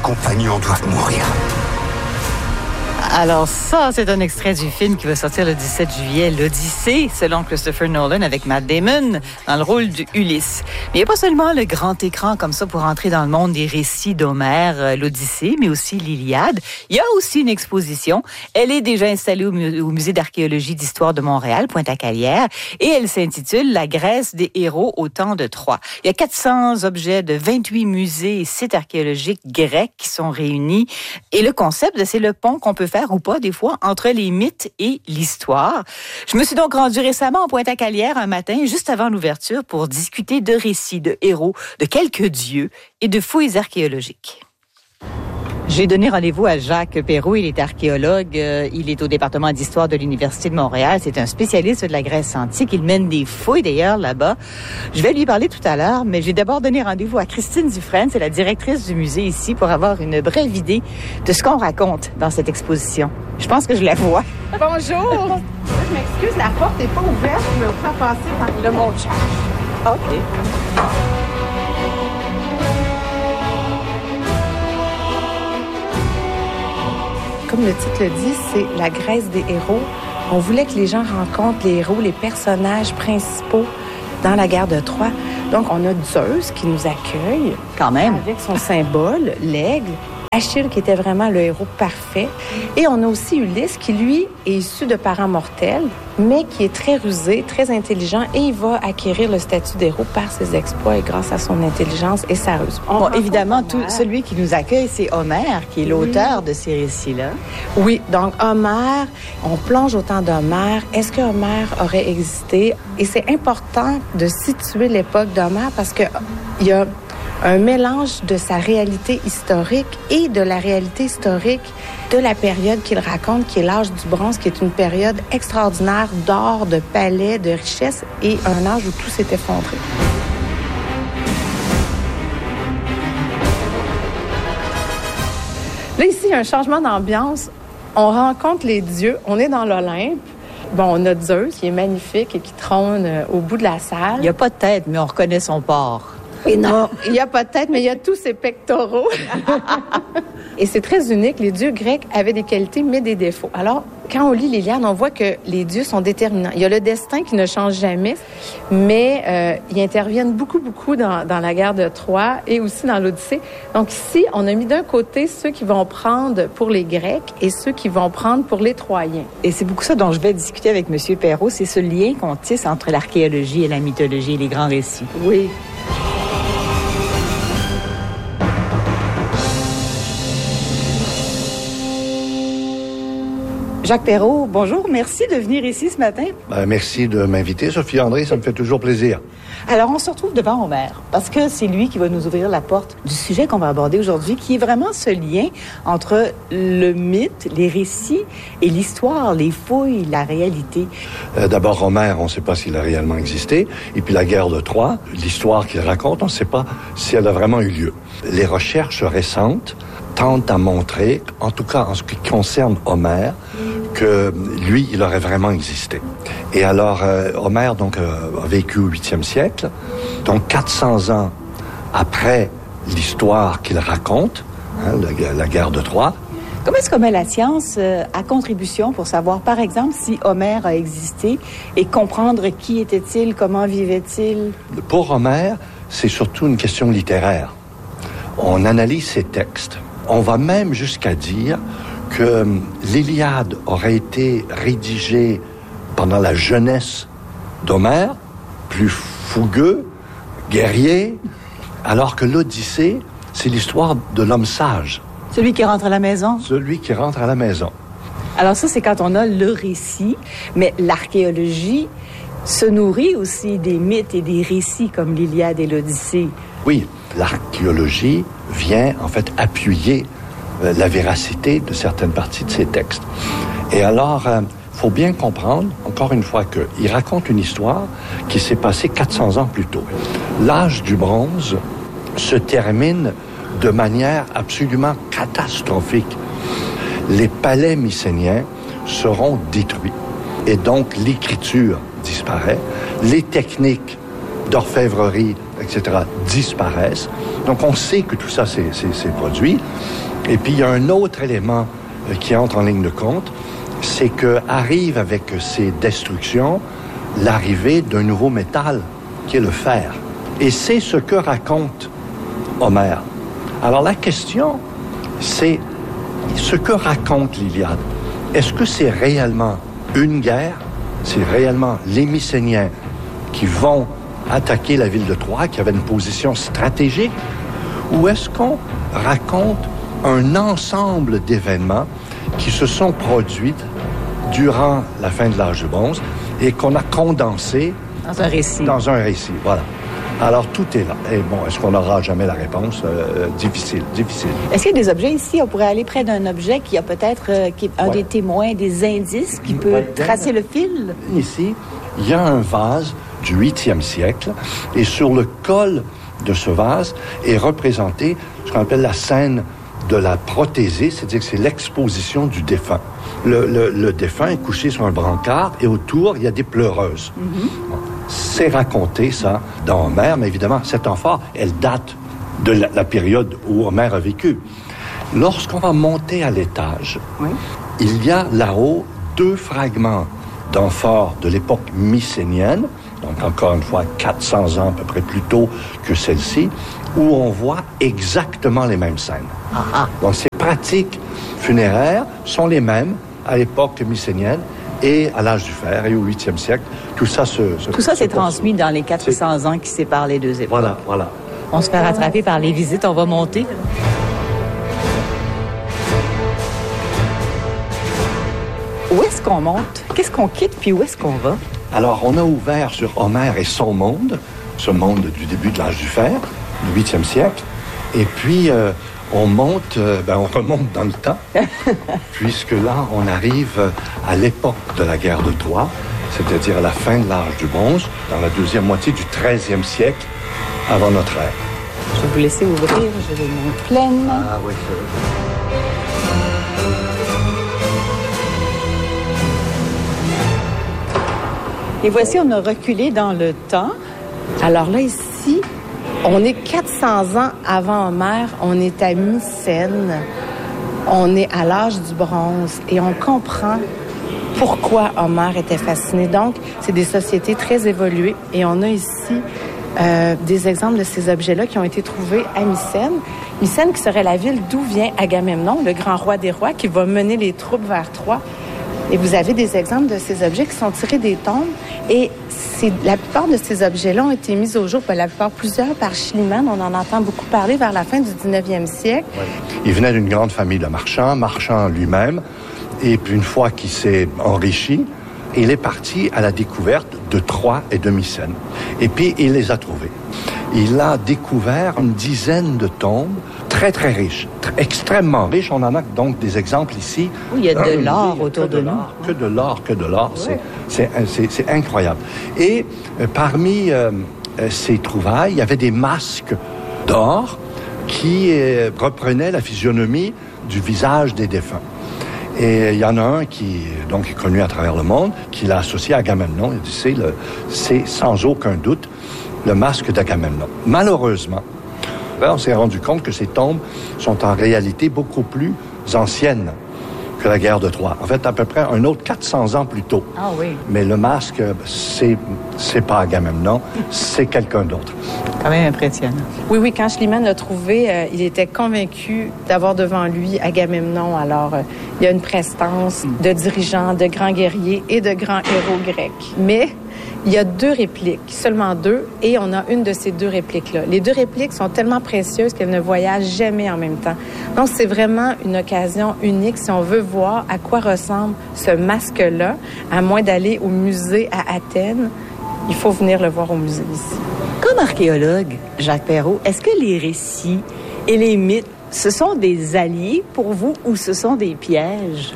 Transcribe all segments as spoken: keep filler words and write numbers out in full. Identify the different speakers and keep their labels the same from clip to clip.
Speaker 1: compagnons doivent mourir.
Speaker 2: Alors ça, c'est un extrait du film qui va sortir le dix-sept juillet, l'Odyssée, selon Christopher Nolan, avec Matt Damon dans le rôle d'Ulysse. Mais il n'y a pas seulement le grand écran comme ça pour entrer dans le monde des récits d'Homère, euh, l'Odyssée, mais aussi l'Iliade. Il y a aussi une exposition. Elle est déjà installée au, mu- au Musée d'archéologie d'histoire de Montréal, Pointe-à-Calière, et elle s'intitule « La Grèce des héros au temps de Troie ». Il y a quatre cents objets de vingt-huit musées et sites archéologiques grecs qui sont réunis. Et le concept, c'est le pont qu'on peut faire ou pas, des fois, entre les mythes et l'histoire. Je me suis donc rendue récemment en Pointe-à-Calière un matin, juste avant l'ouverture, pour discuter de récits, de héros, de quelques dieux et de fouilles archéologiques. J'ai donné rendez-vous à Jacques Perrault, il est archéologue, euh, il est au département d'histoire de l'Université de Montréal, c'est un spécialiste de la Grèce antique, il mène des fouilles d'ailleurs là-bas. Je vais lui parler tout à l'heure, mais j'ai d'abord donné rendez-vous à Christine Dufresne, c'est la directrice du musée ici, pour avoir une brève idée de ce qu'on raconte dans cette exposition. Je pense que je la vois.
Speaker 3: Bonjour! Je m'excuse, la porte n'est pas ouverte, je me ferai passer par le monte-charge.
Speaker 2: OK.
Speaker 3: Comme le titre le dit, c'est la Grèce des héros. On voulait que les gens rencontrent les héros, les personnages principaux dans la guerre de Troie. Donc, on a Zeus qui nous accueille.
Speaker 2: Quand même.
Speaker 3: Avec son symbole, l'aigle. Achille qui était vraiment le héros parfait. Et on a aussi Ulysse qui, lui, est issu de parents mortels, mais qui est très rusé, très intelligent et il va acquérir le statut d'héros par ses exploits et grâce à son intelligence et sa ruse.
Speaker 2: On bon, évidemment, tout, celui qui nous accueille, c'est Homère, qui est l'auteur oui. de ces récits-là.
Speaker 3: Oui, donc Homère, on plonge au temps d'Homère. Est-ce que Homère aurait existé? Et c'est important de situer l'époque d'Homère parce que il y a un mélange de sa réalité historique et de la réalité historique de la période qu'il raconte, qui est l'âge du bronze, qui est une période extraordinaire d'or, de palais, de richesse et un âge où tout s'est effondré. Là, ici, il y a un changement d'ambiance. On rencontre les dieux, on est dans l'Olympe. Bon, on a Zeus qui est magnifique et qui trône au bout de la salle.
Speaker 2: Il n'y a pas de tête, mais on reconnaît son port.
Speaker 3: Et non, il n'y a pas de tête, mais il y a tous ses pectoraux. Et c'est très unique. Les dieux grecs avaient des qualités, mais des défauts. Alors, quand on lit l'Iliade, on voit que les dieux sont déterminants. Il y a le destin qui ne change jamais, mais euh, ils interviennent beaucoup, beaucoup dans, dans la guerre de Troie et aussi dans l'Odyssée. Donc ici, on a mis d'un côté ceux qui vont prendre pour les Grecs et ceux qui vont prendre pour les Troyens.
Speaker 2: Et c'est beaucoup ça dont je vais discuter avec M. Perrault. C'est ce lien qu'on tisse entre l'archéologie et la mythologie et les grands récits.
Speaker 3: Oui.
Speaker 2: Jacques Perrault, bonjour. Merci de venir ici ce matin.
Speaker 4: Ben, merci de m'inviter, Sophie André. Ça me fait toujours plaisir.
Speaker 2: Alors, on se retrouve devant Homère, parce que c'est lui qui va nous ouvrir la porte du sujet qu'on va aborder aujourd'hui, qui est vraiment ce lien entre le mythe, les récits et l'histoire, les fouilles, la réalité.
Speaker 4: Euh, d'abord, Homère, on ne sait pas s'il a réellement existé. Et puis la guerre de Troie, l'histoire qu'il raconte, on ne sait pas si elle a vraiment eu lieu. Les recherches récentes tentent à montrer, en tout cas en ce qui concerne Homère, que lui, il aurait vraiment existé. Et alors, euh, Homère donc, euh, a vécu au huitième siècle, donc quatre cents ans après l'histoire qu'il raconte, hein, la, la guerre de Troie.
Speaker 2: Comment est-ce qu'on met la science euh, à contribution pour savoir, par exemple, si Homère a existé et comprendre qui était-il, comment vivait-il?
Speaker 4: Pour Homère, c'est surtout une question littéraire. On analyse ses textes. On va même jusqu'à dire que l'Iliade aurait été rédigée pendant la jeunesse d'Homère, plus fougueux, guerrier, alors que l'Odyssée, c'est l'histoire de l'homme sage.
Speaker 2: Celui qui rentre à la maison?
Speaker 4: Celui qui rentre à la maison.
Speaker 2: Alors ça, c'est quand on a le récit, mais l'archéologie se nourrit aussi des mythes et des récits comme l'Iliade et l'Odyssée.
Speaker 4: Oui, l'archéologie vient en fait appuyer la véracité de certaines parties de ces textes. Et alors, il euh, faut bien comprendre, encore une fois, qu'il raconte une histoire qui s'est passée quatre cents ans plus tôt. L'âge du bronze se termine de manière absolument catastrophique. Les palais mycéniens seront détruits. Et donc, l'écriture disparaît. Les techniques d'orfèvrerie, et cetera, disparaissent. Donc, on sait que tout ça s'est, s'est, s'est produit. Et puis, il y a un autre élément euh, qui entre en ligne de compte, c'est qu'arrive avec ces destructions l'arrivée d'un nouveau métal, qui est le fer. Et c'est ce que raconte Homère. Alors, la question, c'est ce que raconte l'Iliade. Est-ce que c'est réellement une guerre? C'est réellement les Mycéniens qui vont attaquer la ville de Troie, qui avait une position stratégique? Ou est-ce qu'on raconte un ensemble d'événements qui se sont produits durant la fin de l'âge du bronze et qu'on a condensé
Speaker 2: dans un récit?
Speaker 4: Dans un récit, voilà. Alors, tout est là. Et bon, est-ce qu'on n'aura jamais la réponse? Euh, difficile, difficile.
Speaker 2: Est-ce qu'il y a des objets ici? On pourrait aller près d'un objet qui a peut-être euh, qui est un ouais. des témoins, des indices, qui peut ouais. tracer le fil? Ici,
Speaker 4: il y a un vase du huitième siècle, et sur le col de ce vase est représenté ce qu'on appelle la scène de la prothésée, c'est-à-dire que c'est l'exposition du défunt. Le, le, le défunt est couché sur un brancard, et autour, il y a des pleureuses. Mm-hmm. Bon. C'est raconté, ça, dans Homère, mais évidemment, cette amphore, elle date de la, la période où Homère a vécu. Lorsqu'on va monter à l'étage, oui. il y a là-haut deux fragments d'amphores de l'époque mycénienne, donc encore une fois quatre cents ans à peu près plus tôt que celle-ci, où on voit exactement les mêmes scènes. Ah, ah. Donc ces pratiques funéraires sont les mêmes à l'époque mycénienne, et à l'âge du fer, et au huitième siècle, tout ça se... se
Speaker 2: tout ça s'est transmis dans les quatre cents ans qui séparent les deux époques.
Speaker 4: Voilà, voilà.
Speaker 2: On se fait rattraper par les visites, on va monter. Où est-ce qu'on monte? Qu'est-ce qu'on quitte, puis où est-ce qu'on va?
Speaker 4: Alors, on a ouvert sur Homère et son monde, ce monde du début de l'âge du fer, du huitième siècle, et puis... Euh, On monte, euh, ben on remonte dans le temps, puisque là, on arrive à l'époque de la guerre de Troie, c'est-à-dire à la fin de l'âge du bronze, dans la deuxième moitié du treizième siècle avant notre ère.
Speaker 2: Je vais vous laisser ouvrir, je vais mon pleine.
Speaker 4: Ah oui, c'est
Speaker 2: vrai. Et voici, on a reculé dans le temps.
Speaker 3: Alors là, ici... On est quatre cents ans avant Homère, on est à Mycène, on est à l'âge du bronze et on comprend pourquoi Homère était fasciné. Donc, c'est des sociétés très évoluées et on a ici euh, des exemples de ces objets-là qui ont été trouvés à Mycène. Mycène qui serait la ville d'où vient Agamemnon, le grand roi des rois, qui va mener les troupes vers Troie. Et vous avez des exemples de ces objets qui sont tirés des tombes. Et c'est, la plupart de ces objets-là ont été mis au jour, la plupart plusieurs, par Schliemann. On en entend beaucoup parler vers la fin du dix-neuvième siècle.
Speaker 4: Oui. Il venait d'une grande famille de marchands, marchand lui-même. Et puis une fois qu'il s'est enrichi, il est parti à la découverte de Troie et de Mycène. Et puis il les a trouvés. Il a découvert une dizaine de tombes très, très riches, très, extrêmement riches. On en a donc des exemples ici.
Speaker 2: Oui, il y a de l'or euh, autour de, de nous.
Speaker 4: Que de l'or, que de l'or. Oui. C'est, c'est, c'est, c'est incroyable. Et euh, parmi euh, ces trouvailles, il y avait des masques d'or qui euh, reprenaient la physionomie du visage des défunts. Et il y en a un qui donc, est connu à travers le monde, qui l'a associé à Agamemnon. Il dit, c'est, le, c'est sans aucun doute le masque d'Agamemnon. Malheureusement, on s'est rendu compte que ces tombes sont en réalité beaucoup plus anciennes que la guerre de Troie. En fait, à peu près un autre quatre cents ans plus tôt.
Speaker 2: Ah oui.
Speaker 4: Mais le masque, c'est, c'est pas Agamemnon, c'est quelqu'un d'autre.
Speaker 2: Quand même impressionnant.
Speaker 3: Oui, oui, quand Schliemann l'a trouvé, euh, il était convaincu d'avoir devant lui Agamemnon. Alors, euh, il y a une prestance de dirigeants, de grands guerriers et de grands héros grecs. Mais il y a deux répliques, seulement deux, et on a une de ces deux répliques-là. Les deux répliques sont tellement précieuses qu'elles ne voyagent jamais en même temps. Donc, c'est vraiment une occasion unique si on veut voir à quoi ressemble ce masque-là, à moins d'aller au musée à Athènes. Il faut venir le voir au musée ici.
Speaker 2: Comme archéologue, Jacques Perrault, est-ce que les récits et les mythes, ce sont des alliés pour vous ou ce sont des pièges?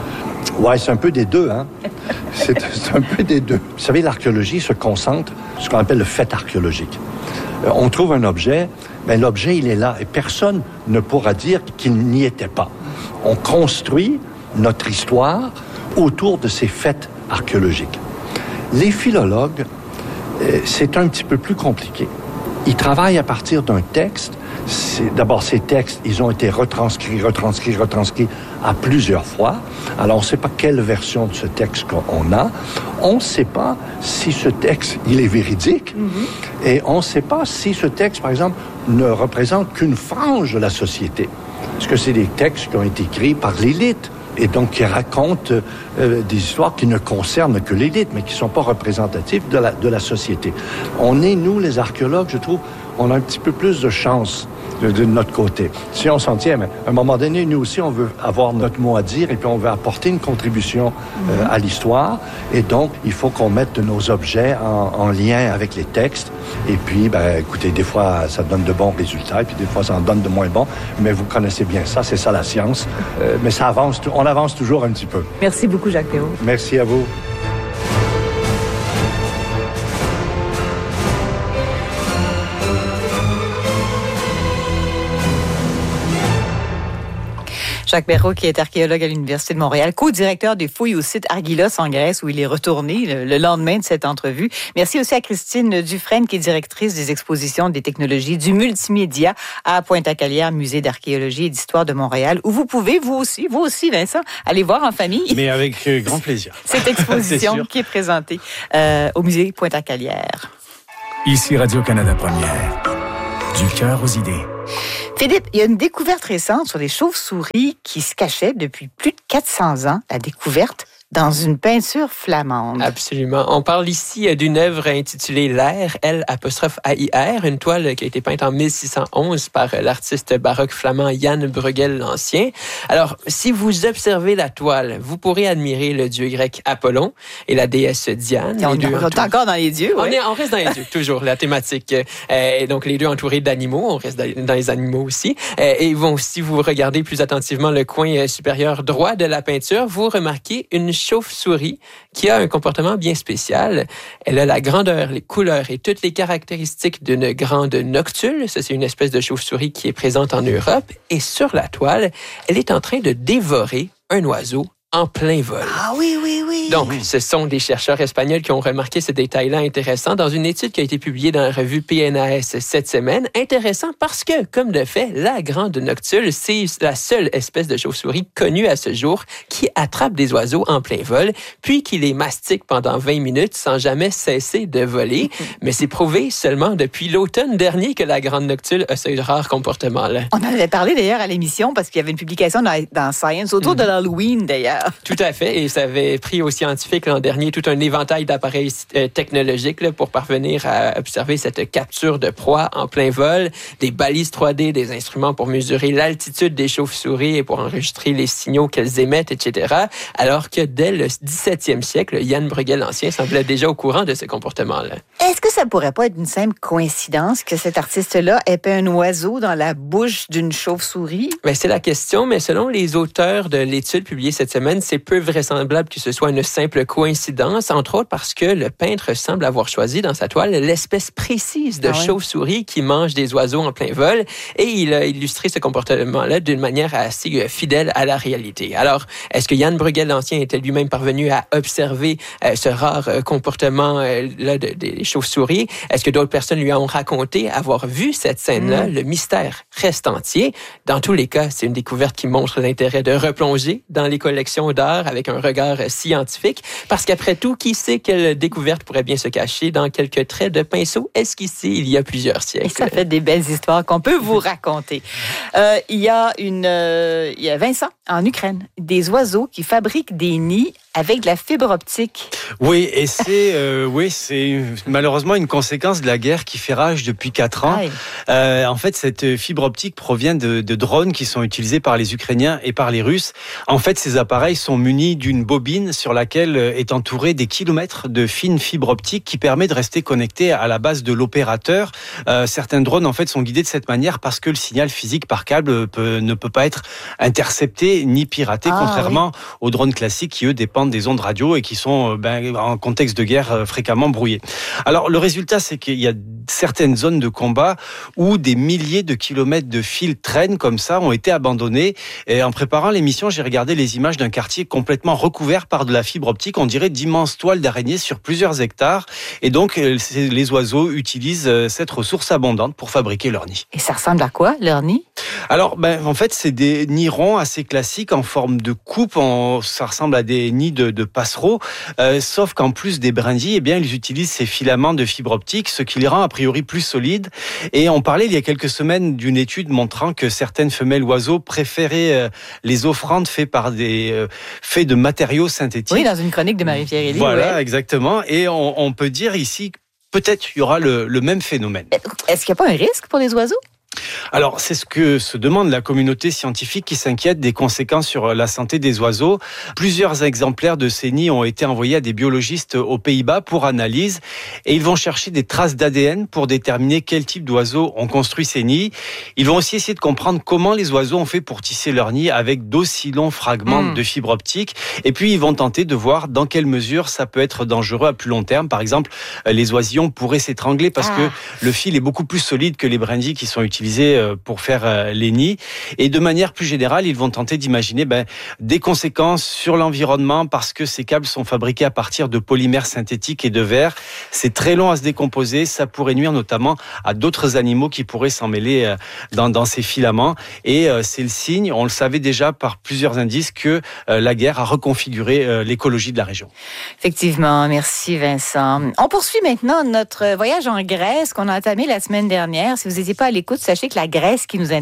Speaker 4: Oui, c'est un peu des deux, hein. C'est, c'est un peu des deux. Vous savez, l'archéologie se concentre sur ce qu'on appelle le fait archéologique. Euh, on trouve un objet, mais l'objet, il est là, et personne ne pourra dire qu'il n'y était pas. On construit notre histoire autour de ces faits archéologiques. Les philologues, euh, c'est un petit peu plus compliqué. Ils travaillent à partir d'un texte. C'est, d'abord, ces textes, ils ont été retranscrits, retranscrits, retranscrits à plusieurs fois. Alors, on ne sait pas quelle version de ce texte qu'on a. On ne sait pas si ce texte, il est véridique. Mm-hmm. Et on ne sait pas si ce texte, par exemple, ne représente qu'une frange de la société. Parce que c'est des textes qui ont été écrits par l'élite. Et donc qui racontent euh, des histoires qui ne concernent que l'élite, mais qui ne sont pas représentatives de la, de la société. On est, nous, les archéologues, je trouve, on a un petit peu plus de chance de, de notre côté. Si on s'en tient, mais à un moment donné, nous aussi, on veut avoir notre mot à dire et puis on veut apporter une contribution euh, à l'histoire. Et donc, il faut qu'on mette nos objets en, en lien avec les textes. Et puis, ben, écoutez, des fois, ça donne de bons résultats et puis des fois, ça en donne de moins bons. Mais vous connaissez bien ça, c'est ça la science. Euh, mais ça avance, on avance toujours un petit peu.
Speaker 2: Merci beaucoup, Jacques Perrault.
Speaker 4: Merci à vous.
Speaker 2: Jacques Perrault, qui est archéologue à l'Université de Montréal, co-directeur des fouilles au site Argylos en Grèce, où il est retourné le, le lendemain de cette entrevue. Merci aussi à Christine Dufresne, qui est directrice des expositions des technologies du multimédia à Pointe-à-Calière, Musée d'archéologie et d'histoire de Montréal, où vous pouvez, vous aussi, vous aussi, Vincent, aller voir en famille.
Speaker 1: Mais avec euh, grand plaisir.
Speaker 2: Cette exposition qui est présentée euh, au Musée Pointe-à-Calière.
Speaker 5: Ici Radio-Canada Première. Du cœur aux idées.
Speaker 2: Philippe, il y a une découverte récente sur les chauves-souris qui se cachaient depuis plus de quatre cents ans. La découverte dans une peinture flamande.
Speaker 6: Absolument. On parle ici d'une œuvre intitulée L'air, L apostrophe A I R, une toile qui a été peinte en mille six cent onze par l'artiste baroque flamand Jan Bruegel l'Ancien. Alors, si vous observez la toile, vous pourrez admirer le dieu grec Apollon et la déesse Diane.
Speaker 2: On est encore dans les dieux,
Speaker 6: on,
Speaker 2: oui.
Speaker 6: est, on reste dans les dieux, toujours, la thématique. Euh, et donc, les deux entourés d'animaux, on reste dans les animaux aussi. Euh, et bon, si vous regardez plus attentivement le coin supérieur droit de la peinture, vous remarquez une chauve-souris qui a un comportement bien spécial. Elle a la grandeur, les couleurs et toutes les caractéristiques d'une grande noctule. Ça, c'est une espèce de chauve-souris qui est présente en Europe. Et sur la toile, elle est en train de dévorer un oiseau en plein vol.
Speaker 2: Ah oui, oui, oui.
Speaker 6: Donc, ce sont des chercheurs espagnols qui ont remarqué ce détail-là intéressant dans une étude qui a été publiée dans la revue P N A S cette semaine. Intéressant parce que, comme de fait, la grande noctule, c'est la seule espèce de chauve-souris connue à ce jour qui attrape des oiseaux en plein vol, puis qui les mastique pendant vingt minutes sans jamais cesser de voler. Mais c'est prouvé seulement depuis l'automne dernier que la grande noctule a ce rare comportement-là.
Speaker 2: On en avait parlé d'ailleurs à l'émission parce qu'il y avait une publication dans, dans Science autour mm-hmm. de l'Halloween d'ailleurs.
Speaker 6: Tout à fait, et ça avait pris aux scientifiques l'an dernier tout un éventail d'appareils euh, technologiques là, pour parvenir à observer cette capture de proie en plein vol, des balises trois D, des instruments pour mesurer l'altitude des chauves-souris et pour enregistrer les signaux qu'elles émettent, et cetera. Alors que dès le dix-septième siècle, Jan Bruegel l'Ancien semblait déjà au courant de ce comportement-là.
Speaker 2: Est-ce que ça pourrait pas être une simple coïncidence que cet artiste-là ait peint un oiseau dans la bouche d'une chauve-souris?
Speaker 6: Bien, c'est la question, mais selon les auteurs de l'étude publiée cette semaine, c'est peu vraisemblable que ce soit une simple coïncidence, entre autres parce que le peintre semble avoir choisi dans sa toile l'espèce précise de ah ouais. chauve-souris qui mange des oiseaux en plein vol, et il a illustré ce comportement-là d'une manière assez fidèle à la réalité. Alors, est-ce que Jan Bruegel l'Ancien était lui-même parvenu à observer euh, ce rare euh, comportement-là de, des chauves-souris? Est-ce que d'autres personnes lui ont raconté avoir vu cette scène-là? Mm. Le mystère reste entier. Dans tous les cas, c'est une découverte qui montre l'intérêt de replonger dans les collections d'art avec un regard scientifique, parce qu'après tout, qui sait quelle découverte pourrait bien se cacher dans quelques traits de pinceau esquissés il y a plusieurs siècles.
Speaker 2: Et ça fait des belles histoires qu'on peut vous raconter. Euh, il y a une, euh, il y a Vincent, en Ukraine, des oiseaux qui fabriquent des nids avec de la fibre optique.
Speaker 1: Oui, et c'est, euh, oui, c'est malheureusement une conséquence de la guerre qui fait rage depuis quatre ans. Euh, en fait, cette fibre optique provient de, de drones qui sont utilisés par les Ukrainiens et par les Russes. En fait, ces appareils sont munis d'une bobine sur laquelle est entouré des kilomètres de fines fibres optiques qui permet de rester connecté à la base de l'opérateur. Euh, certains drones, en fait, sont guidés de cette manière parce que le signal physique par câble peut, ne peut pas être intercepté fabriqués ni piratés, ah, contrairement oui. aux drones classiques qui, eux, dépendent des ondes radio et qui sont ben, en contexte de guerre fréquemment brouillés. Alors, le résultat, c'est qu'il y a certaines zones de combat où des milliers de kilomètres de fils traînent comme ça, ont été abandonnés. Et en préparant l'émission, j'ai regardé les images d'un quartier complètement recouvert par de la fibre optique. On dirait d'immenses toiles d'araignées sur plusieurs hectares. Et donc, les oiseaux utilisent cette ressource abondante pour fabriquer leur nid.
Speaker 2: Et ça ressemble à quoi, leur nid?
Speaker 1: Alors, ben, en fait, c'est des nids ronds assez classiques en forme de coupe. En, ça ressemble à des nids de, de passereaux. Euh, sauf qu'en plus des brindilles, eh bien, ils utilisent ces filaments de fibre optique, ce qui les rend a priori plus solides. Et on parlait il y a quelques semaines d'une étude montrant que certaines femelles oiseaux préféraient euh, les offrandes faites par des euh, faits de matériaux synthétiques.
Speaker 2: Oui, dans une chronique de Marie-Pierre Élie.
Speaker 1: Voilà,
Speaker 2: ouais.
Speaker 1: exactement. Et on, on peut dire ici, peut-être il y aura le, le même phénomène.
Speaker 2: Est-ce qu'il n'y a pas un risque pour les oiseaux?
Speaker 1: Alors, c'est ce que se demande la communauté scientifique qui s'inquiète des conséquences sur la santé des oiseaux. Plusieurs exemplaires de ces nids ont été envoyés à des biologistes aux Pays-Bas pour analyse et ils vont chercher des traces d'A D N pour déterminer quel type d'oiseaux ont construit ces nids. Ils vont aussi essayer de comprendre comment les oiseaux ont fait pour tisser leurs nids avec d'aussi longs fragments mmh. de fibre optique. Et puis, ils vont tenter de voir dans quelle mesure ça peut être dangereux à plus long terme. Par exemple, les oisillons pourraient s'étrangler parce ah. que le fil est beaucoup plus solide que les brindilles qui sont utilisées pour faire les nids. Et de manière plus générale, ils vont tenter d'imaginer ben, des conséquences sur l'environnement parce que ces câbles sont fabriqués à partir de polymères synthétiques et de verre. C'est très long à se décomposer. Ça pourrait nuire notamment à d'autres animaux qui pourraient s'en mêler dans, dans ces filaments. Et c'est le signe, on le savait déjà par plusieurs indices, que la guerre a reconfiguré l'écologie de la région.
Speaker 2: Effectivement. Merci Vincent. On poursuit maintenant notre voyage en Grèce qu'on a entamé la semaine dernière. Si vous n'étiez pas à l'écoute, sachez que la Grèce qui nous intéresse